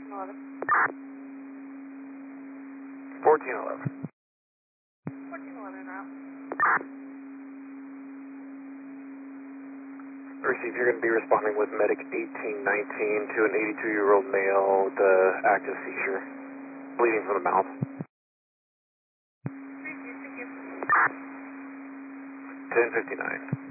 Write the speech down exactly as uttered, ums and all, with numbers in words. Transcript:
eleven. fourteen eleven. fourteen eleven route. Receive, you're going to be responding with medic eighteen nineteen to an eighty-two-year-old male with uh, active seizure, bleeding from the mouth. Thank you. ten fifty-nine.